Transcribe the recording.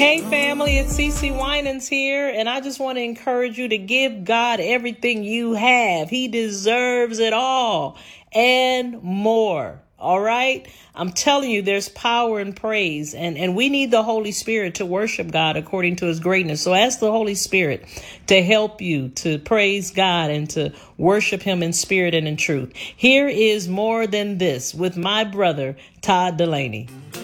Hey family, it's Cece Winans here, and I just want to encourage you to give God everything you have. He deserves it all and more. All right? I'm telling you, there's power in praise, and we need the Holy Spirit to worship God according to his greatness. So ask the Holy Spirit to help you to praise God and to worship him in spirit and in truth. Here is More Than This with my brother, Todd Dulaney.